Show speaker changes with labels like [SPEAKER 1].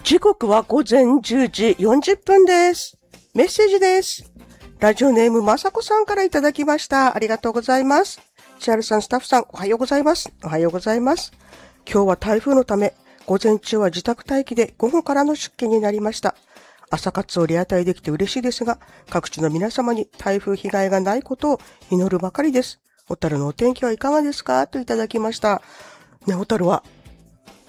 [SPEAKER 1] 時刻は午前10時40分です。メッセージです。ラジオネームまさこさんからいただきました。ありがとうございます。千春さん、スタッフさん、おはようございます。おはようございます。今日は台風のため、午前中は自宅待機で午後からの出勤になりました。朝活をリアタイできて嬉しいですが、各地の皆様に台風被害がないことを祈るばかりです。小樽のお天気はいかがですかといただきました。ね、小樽は